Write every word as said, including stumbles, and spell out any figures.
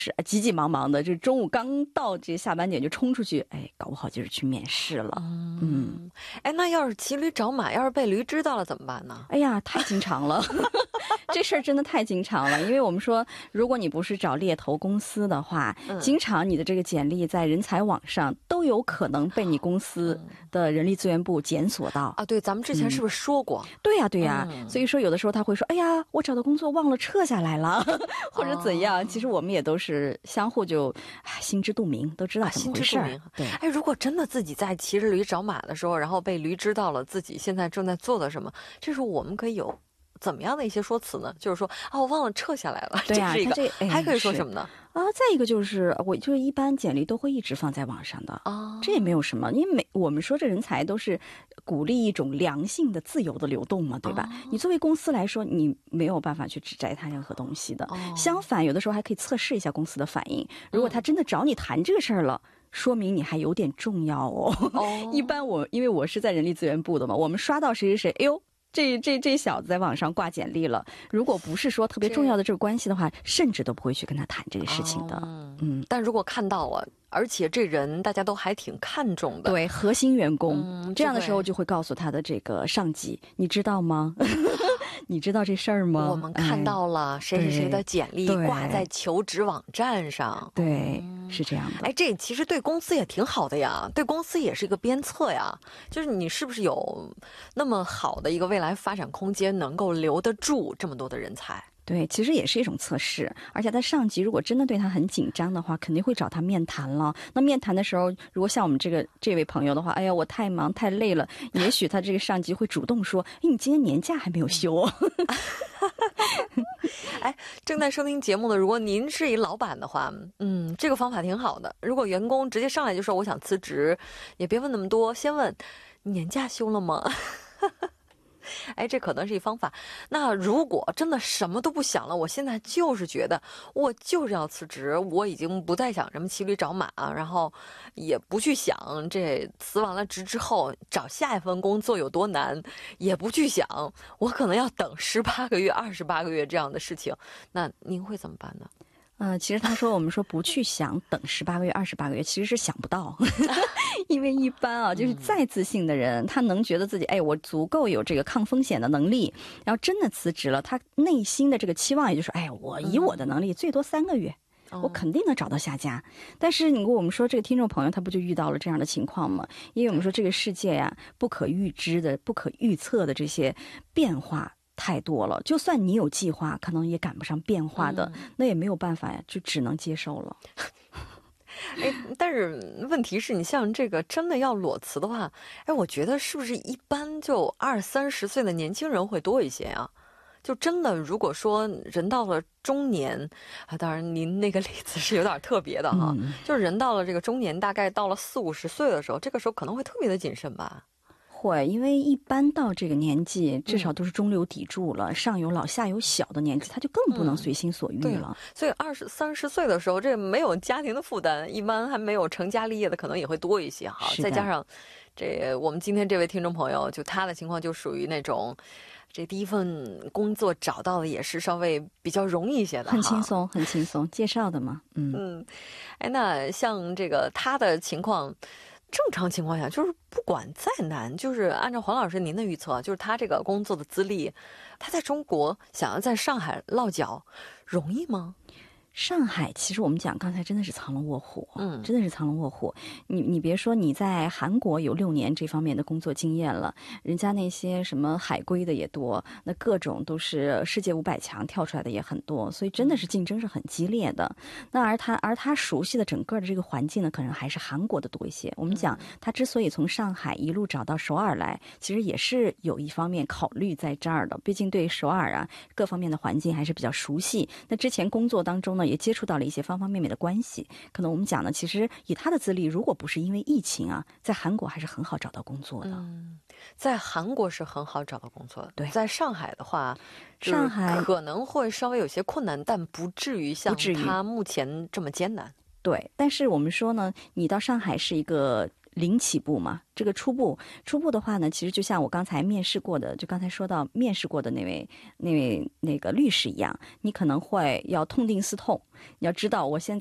是急急忙忙的，就中午刚到这下班点就冲出去，哎，搞不好就是去面试了。嗯， 嗯，哎，那要是骑驴找马，要是被驴知道了怎么办呢？ 哎呀，太经常了。这事儿真的太经常了，因为我们说，如果你不是找猎头公司的话， 嗯经常你的这个简历在人才网上都有可能被你公司的人力资源部检索到。 啊，对，咱们之前是不是说过？ 对呀、对呀、 嗯所以说有的时候他会说，哎呀，我找的工作忘了撤下来了，或者怎样。 哦其实我们也都是相互就哎心知肚明，都知道啊， 怎心么回事儿。 知肚明。 对， 哎，如果真的自己在骑着驴找马的时候，然后被驴知道了自己现在正在做的什么，这时候我们可以有怎么样的一些说辞呢？就是说啊，我忘了撤下来了， 对呀、 这是一个。 他这哎还可以说是什么呢？ 啊，再一个就是，我就是一般简历都会一直放在网上的。 啊， 这也没有什么，因为每我们说这人才都是鼓励一种良性的、自由的流动嘛，对吧？你作为公司来说，你没有办法去指摘他任何东西的。 哦相反，有的时候还可以测试一下公司的反应。如果他真的找你谈这个事儿了，说明你还有点重要哦。 哦一般我因为我是在人力资源部的嘛，我们刷到谁谁谁，哎呦。这这这小子在网上挂简历了，如果不是说特别重要的这个关系的话，甚至都不会去跟他谈这个事情的。 嗯嗯， 但如果看到了，而且这人大家都还挺看重的， 对，核心员工、 嗯这样的时候就会就会告诉他的这个上级，你知道吗？你知道这事儿吗？ 我们看到了谁谁谁的简历对挂在求职网站上。 哎对，是这样的。 哎，这其实对公司也挺好的呀，对公司也是一个鞭策呀。就是你是不是有那么好的一个未来发展空间，能够留得住这么多的人才？ 对，其实也是一种测试，而且他上级如果真的对他很紧张的话，肯定会找他面谈了。那面谈的时候，如果像我们这个这位朋友的话，哎呀，我太忙太累了，也许他这个上级会主动说，哎，你今天年假还没有休哦。 哎，正在收听节目的，如果您是一老板的话，嗯，这个方法挺好的。如果员工直接上来就说我想辞职，也别问那么多，先问你年假休了吗？哎，这可能是一方法。那如果真的什么都不想了，我现在就是觉得我就是要辞职，我已经不再想什么骑驴找马，然后也不去想这辞完了职之后找下一份工作有多难，也不去想我可能要等十八个月、二十八个月这样的事情，那您会怎么办呢？ 呃，其实他说我们说不去想等十八个月、二十八个月，其实是想不到，因为一般啊，就是再自信的人，他能觉得自己哎，我足够有这个抗风险的能力，然后真的辞职了，他内心的这个期望也就是哎，我以我的能力，最多三个月。我肯定能找到下家，但是你跟我们说这个听众朋友他不就遇到了这样的情况吗？因为我们说这个世界呀，不可预知的、不可预测的这些变化太多了，就算你有计划，可能也赶不上变化的，嗯、那也没有办法呀，就只能接受了。 哎，但是问题是你像这个真的要裸辞的话，哎，我觉得是不是一般就二三十岁的年轻人会多一些啊？就真的，如果说人到了中年啊，当然您那个例子是有点特别的哈，嗯、就是人到了这个中年，大概到了四五十岁的时候，这个时候可能会特别的谨慎吧。 会，因为一般到这个年纪，至少都是中流砥柱了，嗯、上有老下有小的年纪，他就更不能随心所欲了。 嗯、所以二十三十岁的时候，这没有家庭的负担，一般还没有成家立业的，可能也会多一些哈。再加上这我们今天这位听众朋友，就他的情况就属于那种。这第一份工作找到的也是稍微比较容易一些的， 很轻松，很轻松，介绍的嘛，嗯嗯，哎，那像这个他的情况，正常情况下就是不管再难，就是按照黄老师您的预测，就是他这个工作的资历，他在中国想要在上海落脚，容易吗？ 上海其实我们讲刚才真的是藏龙卧虎， 嗯， 真的是藏龙卧虎。你你别说你在韩国有六年这方面的工作经验了，人家那些什么海归的也多，那各种都是世界五百强跳出来的也很多，所以真的是竞争是很激烈的。那而他而他熟悉的整个的这个环境呢，可能还是韩国的多一些。我们讲他之所以从上海一路找到首尔来，其实也是有一方面考虑在这儿的，毕竟对首尔啊各方面的环境还是比较熟悉。那之前工作当中呢，也接触到了一些方方面面的关系，可能我们讲呢，其实以他的资历，如果不是因为疫情啊，在韩国还是很好找到工作的。 嗯，在韩国是很好找到工作的， 对， 在上海的话， 上海可能会稍微有些困难，但不至于像他目前这么艰难。 对，但是我们说呢，你到上海是一个零起步嘛。这个初步初步的话呢，其实就像我刚才面试过的，就刚才说到面试过的那位那位那个律师一样，你可能会要痛定思痛，你要知道我现